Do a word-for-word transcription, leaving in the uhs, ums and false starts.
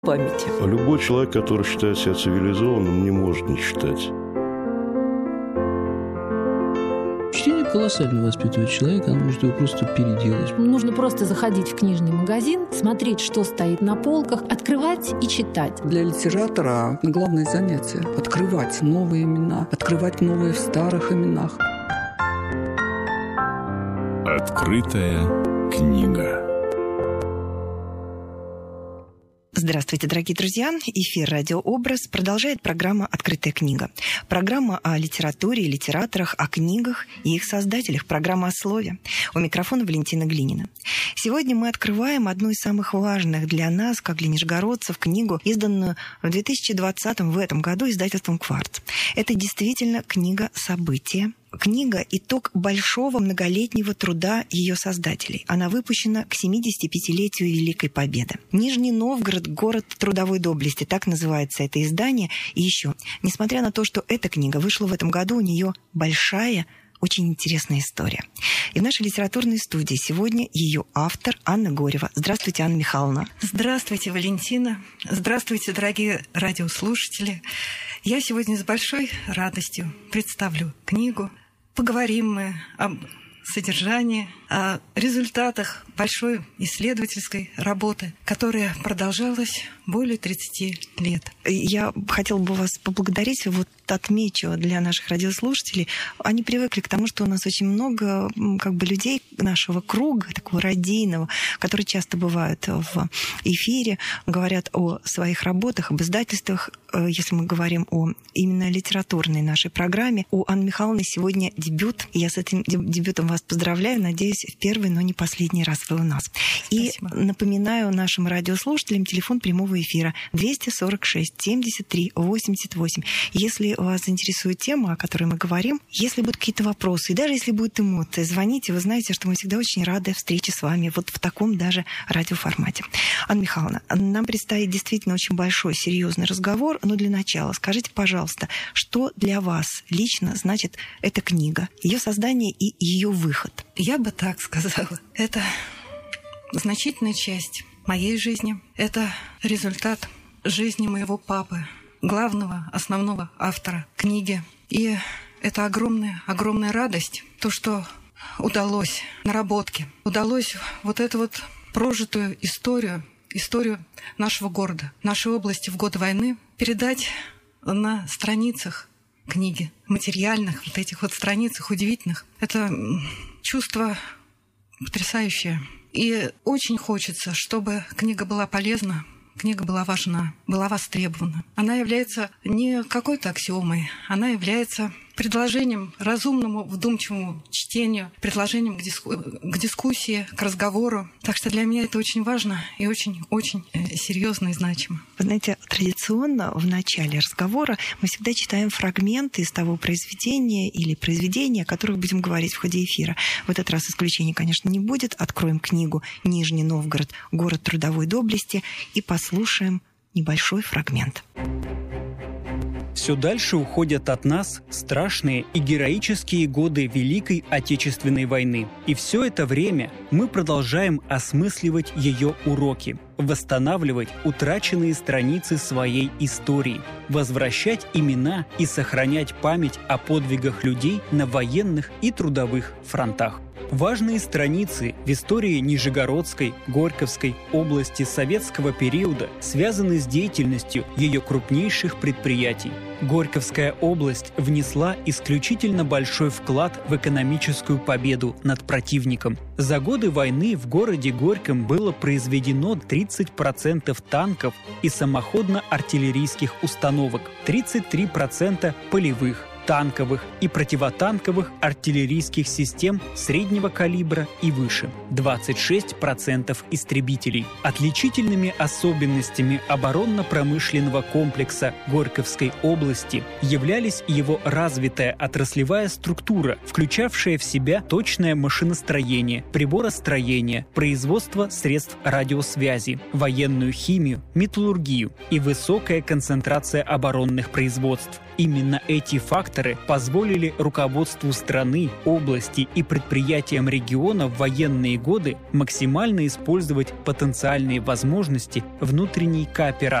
памяти. Любой человек, который считает себя цивилизованным, не может не читать. Чтение колоссально воспитывает человека, оно может его просто переделать. Нужно просто заходить в книжный магазин, смотреть, что стоит на полках, открывать и читать. Для литератора главное занятие – открывать новые имена, открывать новые в старых именах. Открытая книга. Здравствуйте, дорогие друзья! Эфир «Радиообраз» продолжает программа «Открытая книга». Программа о литературе и литераторах, о книгах и их создателях. Программа о слове. У микрофона Валентина Глинина. Сегодня мы открываем одну из самых важных для нас, как для нижегородцев, книгу, изданную в две тысячи двадцатом, в этом году, издательством «Кварц». Это действительно книга события. Книга – итог большого многолетнего труда ее создателей. Она выпущена к семидесятипятилетию Великой Победы. Нижний Новгород – город трудовой доблести, так называется это издание. И еще, несмотря на то, что эта книга вышла в этом году, у нее большая, очень интересная история. И в нашей литературной студии сегодня ее автор Анна Горева. Здравствуйте, Анна Михайловна. Здравствуйте, Валентина. Здравствуйте, дорогие радиослушатели. Я сегодня с большой радостью представлю книгу. Поговорим мы об содержании, о результатах большой исследовательской работы, которая продолжалась более тридцати лет. Я хотела бы вас поблагодарить. Вот отмечу для наших радиослушателей. Они привыкли к тому, что у нас очень много как бы, людей нашего круга, такого радийного, которые часто бывают в эфире, говорят о своих работах, об издательствах. Если мы говорим о именно литературной нашей программе, у Анны Михайловны сегодня дебют. Я с этим дебютом вас поздравляю. Надеюсь, в первый, но не последний раз вы у нас. Спасибо. И напоминаю нашим радиослушателям телефон прямого эфира двести сорок шесть семьдесят три восемьдесят восемь. Если вас заинтересует тема, о которой мы говорим, если будут какие-то вопросы, и даже если будут эмоции, звоните. Вы знаете, что мы всегда очень рады встрече с вами вот в таком даже радиоформате. Анна Михайловна, нам предстоит действительно очень большой, серьезный разговор, но для начала скажите, пожалуйста, что для вас лично значит эта книга, ее создание и ее выход? Я бы так сказала. Это значительная часть моей жизни. Это результат жизни моего папы, главного, основного автора книги. И это огромная, огромная радость, то, что удалось, наработки, удалось вот эту вот прожитую историю, историю нашего города, нашей области в годы войны передать на страницах книги, материальных, вот этих вот страницах удивительных. Это чувство потрясающее. И очень хочется, чтобы книга была полезна, книга была важна, была востребована. Она является не какой-то аксиомой, она является предложением разумному, вдумчивому чтению, предложением к, диску... к дискуссии, к разговору. Так что для меня это очень важно и очень-очень серьезно и значимо. Вы знаете, традиционно в начале разговора мы всегда читаем фрагменты из того произведения или произведения, о которых будем говорить в ходе эфира. В этот раз исключений, конечно, не будет. Откроем книгу «Нижний Новгород. Город трудовой доблести» и послушаем небольшой фрагмент. Все дальше уходят от нас страшные и героические годы Великой Отечественной войны. И все это время мы продолжаем осмысливать ее уроки, восстанавливать утраченные страницы своей истории, возвращать имена и сохранять память о подвигах людей на военных и трудовых фронтах. Важные страницы в истории Нижегородской, Горьковской области советского периода связаны с деятельностью ее крупнейших предприятий. Горьковская область внесла исключительно большой вклад в экономическую победу над противником. За годы войны в городе Горьком было произведено тридцать процентов танков и самоходно-артиллерийских установок, тридцать три процента полевых, танковых и противотанковых артиллерийских систем среднего калибра и выше, двадцать шесть процентов истребителей. Отличительными особенностями оборонно-промышленного комплекса Горьковской области являлись его развитая отраслевая структура, включавшая в себя точное машиностроение, приборостроение, производство средств радиосвязи, военную химию, металлургию и высокая концентрация оборонных производств. Именно эти факторы факторы позволили руководству страны, области и предприятиям региона в военные годы максимально использовать потенциальные возможности внутренней кооперации.